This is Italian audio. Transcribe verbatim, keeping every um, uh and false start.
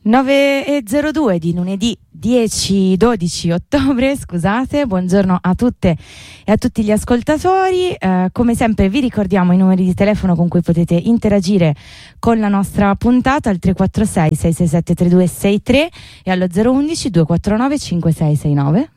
nove e zero due di lunedì dieci dodici ottobre, scusate, buongiorno a tutte e a tutti gli ascoltatori. Eh, come sempre vi ricordiamo i numeri di telefono con cui potete interagire con la nostra puntata al tre quattro sei sei sei sette tre due sei tre e allo zero uno uno due quattro nove cinque sei sei nove.